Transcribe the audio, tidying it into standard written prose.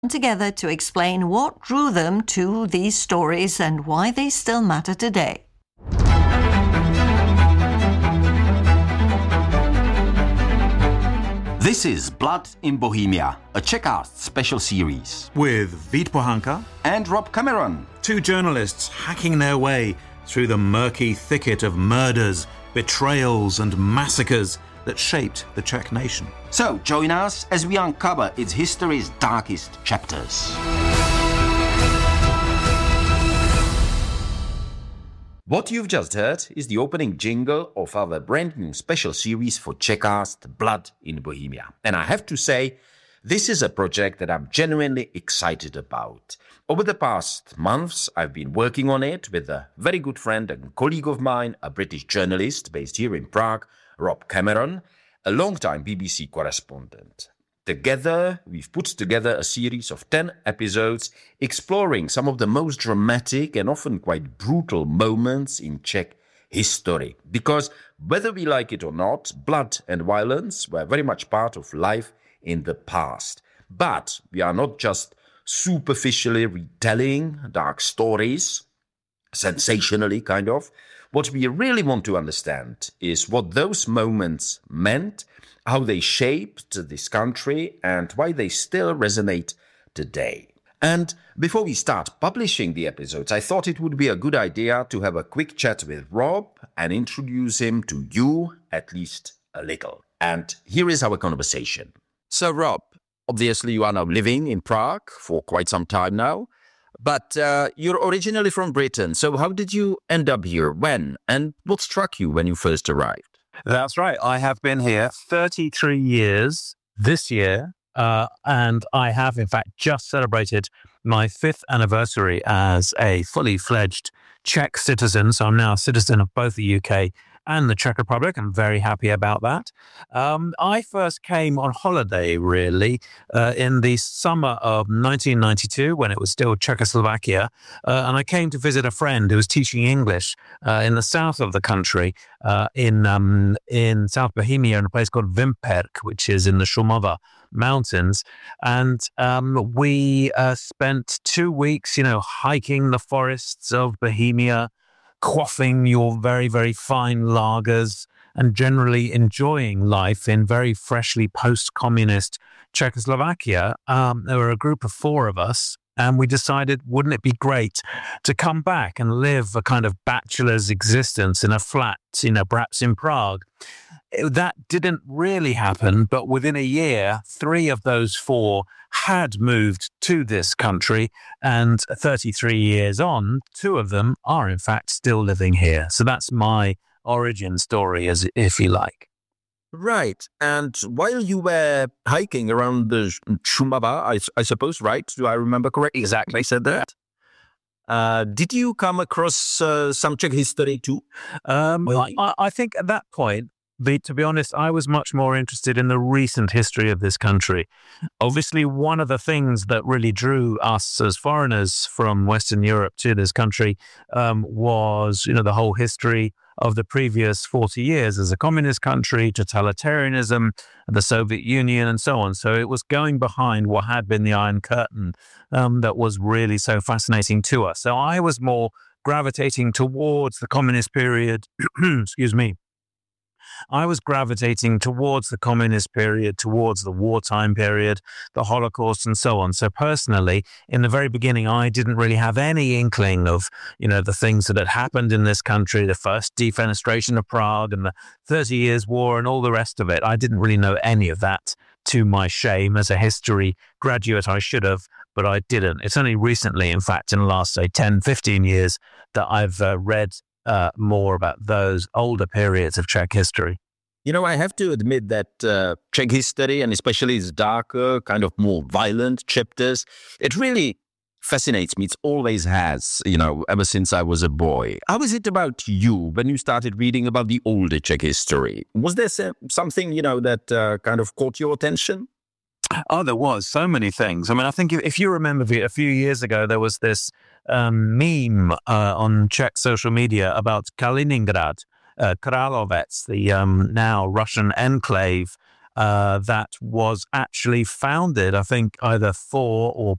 together to explain what drew them to these stories and why they still matter today. This is Blood in Bohemia, a Czechcast special series. With Vít Pohanka and Rob Cameron. Two journalists hacking their way through the murky thicket of murders, betrayals and massacres that shaped the Czech nation. So join us as we uncover its history's darkest chapters. What you've just heard is the opening jingle of our brand new special series for Czechcast, Blood in Bohemia. And I have to say, this is a project that I'm genuinely excited about. Over the past months, I've been working on it with a very good friend and colleague of mine, a British journalist based here in Prague, Rob Cameron, a long-time BBC correspondent. Together, we've put together a series of 10 episodes exploring some of the most dramatic and often quite brutal moments in Czech history. Because whether we like it or not, blood and violence were very much part of life in the past. But we are not just superficially retelling dark stories, sensationally kind of. What we really want to understand is what those moments meant, how they shaped this country, and why they still resonate today. And before we start publishing the episodes, I thought it would be a good idea to have a quick chat with Rob and introduce him to you, at least a little. And here is our conversation. So Rob, obviously you are now living in Prague for quite some time now, but you're originally from Britain. So how did you end up here? When? And what struck you when you first arrived? That's right. I have been here 33 years this year, and I have, in fact, just celebrated my 5th anniversary as a fully fledged Czech citizen. So I'm now a citizen of both the UK and the Czech Republic. I'm very happy about that. I first came on holiday, really, in the summer of 1992, when it was still Czechoslovakia. And I came to visit a friend who was teaching English in the south of the country, in South Bohemia, in a place called Vimperk, which is in the Šumava mountains. And we spent 2 weeks, hiking the forests of Bohemia, quaffing your very, very fine lagers and generally enjoying life in very freshly post-communist Czechoslovakia. There were a group of 4 of us, and we decided, wouldn't it be great to come back and live a kind of bachelor's existence in a flat, perhaps in Prague. That didn't really happen, but within a year, 3 of those 4 had moved to this country, and 33 years on, 2 of them are in fact still living here. So that's my origin story, as if you like. Right. And while you were hiking around the Šumava, I suppose, right? Do I remember correctly? Exactly, said that. Did you come across some Czech history too? I think at that point, to be honest, I was much more interested in the recent history of this country. Obviously, one of the things that really drew us as foreigners from Western Europe to this country was, the whole history of the previous 40 years as a communist country, totalitarianism, the Soviet Union, and so on. So it was going behind what had been the Iron Curtain that was really so fascinating to us. So I was more gravitating towards the communist period, excuse me. I was gravitating towards the communist period, towards the wartime period, the Holocaust, and so on. So personally, in the very beginning, I didn't really have any inkling of, the things that had happened in this country, the first defenestration of Prague and the 30 Years' War and all the rest of it. I didn't really know any of that, to my shame. As a history graduate, I should have, but I didn't. It's only recently, in fact, in the last, 10, 15 years, that I've read more about those older periods of Czech history. I have to admit that Czech history, and especially its darker, kind of more violent chapters, it really fascinates me. It always has, ever since I was a boy. How is it about you when you started reading about the older Czech history? Was there something, that kind of caught your attention? Oh, there was so many things. I mean, I think if you remember a few years ago, there was this meme on Czech social media about Kaliningrad, Králové, the now Russian enclave that was actually founded, I think, either 4 or